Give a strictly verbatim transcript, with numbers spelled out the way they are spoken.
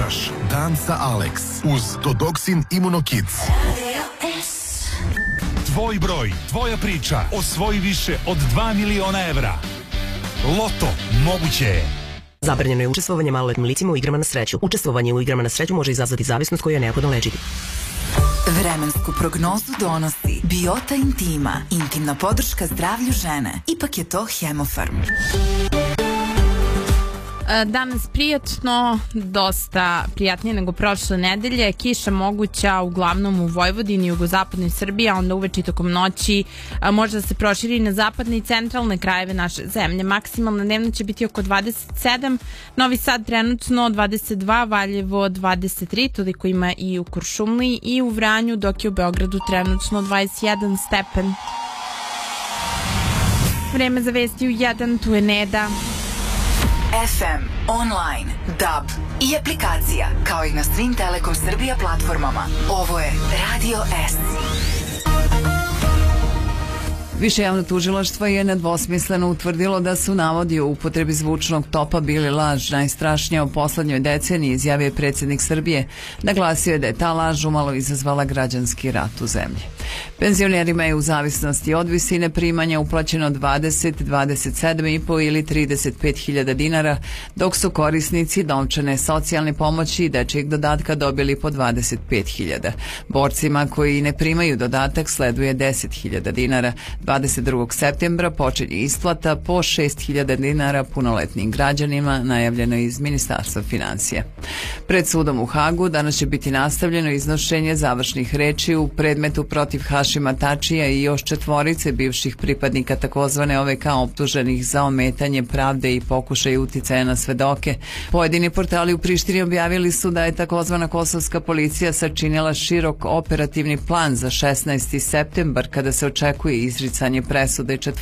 Slušaš Dan sa Alex uz Dodoksin Immunokids. Tvoj broj, tvoja priča, osvoji više od dva miliona evra. Loto, moguće je. Zabranjeno je učestvovanje maloletnim licima u igrama na sreću. Učestvovanje u igrama na sreću može izazvati zavisnost koju je neophodno lečiti. Vremensku prognozu donosi Biota Intima, intimna podrška zdravlju žene. Ipak je to Hemofarm. Danas prijatno, dosta prijatnije nego prošle nedelje. Kiša moguća uglavnom u Vojvodini, jugozapadnoj Srbiji, a onda uveče i tokom noći može da se proširi na zapadne i centralne krajeve naše zemlje. Maksimalna dnevna će biti oko dvadeset sedam, Novi Sad trenutno dvadeset dva, Valjevo dvadeset tri, toliko ima i u Kuršumliji i u Vranju, dok je u Beogradu trenutno dvadeset jedan stepen. Vreme za vesti u jedan, tu je Neda. F M, online, D A B i aplikacija, kao i na svim Telekom Srbija platformama. Ovo je Radio S. Više javno tužilaštvo je nedvosmisleno utvrdilo da su navodi o upotrebi zvučnog topa bili laž. Najstrašnija u poslednjoj deceniji, izjavio je predsjednik Srbije. Naglasio je da je ta laž umalo izazvala građanski rat u zemlji. Penzionerima je u zavisnosti od visine primanja uplaćeno dvadeset, dvadeset sedam i po ili trideset pet hiljada dinara, dok su korisnici novčane socijalne pomoći i dečijeg dodatka dobili po dvadeset pet hiljada. Borcima koji ne primaju dodatak sleduje deset hiljada dinara. dvadeset drugog septembra počinje isplata po šest hiljada dinara punoletnim građanima, najavljeno iz Ministarstva financija. Pred sudom u Hagu danas će biti nastavljeno iznošenje završnih reči u predmetu protiv Hašima Tačija i još četvorice bivših pripadnika takozvane O V K optuženih za ometanje pravde i pokušaj uticaja na svedoke. Pojedini portali u Prištini objavili su da je takozvana kosovska policija sačinila širok operativni plan za šesnaesti septembar, kada se očekuje izricanje presude